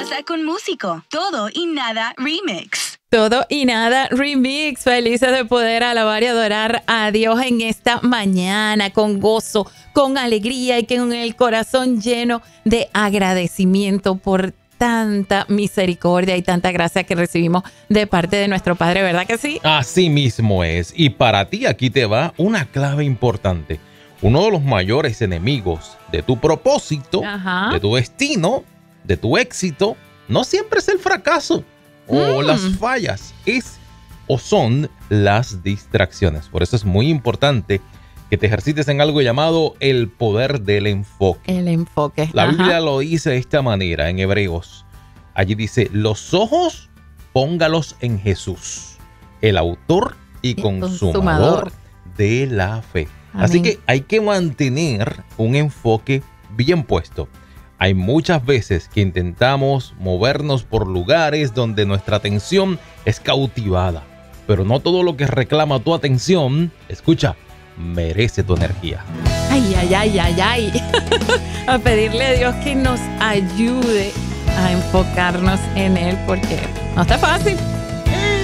pasa con músico? Todo y nada remix. Todo y nada remix. Felices de poder alabar y adorar a Dios en esta mañana con gozo, con alegría y con el corazón lleno de agradecimiento por tanta misericordia y tanta gracia que recibimos de parte de nuestro Padre, ¿verdad que sí? Así mismo es. Y para ti aquí te va una clave importante. Uno de los mayores enemigos de tu propósito, de tu destino, de tu éxito, no siempre es el fracaso o las fallas, son las distracciones. Por eso es muy importante que te ejercites en algo llamado el poder del enfoque. El enfoque. La Biblia lo dice de esta manera en Hebreos. Allí dice, los ojos póngalos en Jesús, el autor y consumador de la fe. Amén. Así que hay que mantener un enfoque bien puesto. Hay muchas veces que intentamos movernos por lugares donde nuestra atención es cautivada, pero no todo lo que reclama tu atención, escucha, merece tu energía. Ay, ay, ay, ay, ay. A pedirle a Dios que nos ayude a enfocarnos en Él porque no está fácil.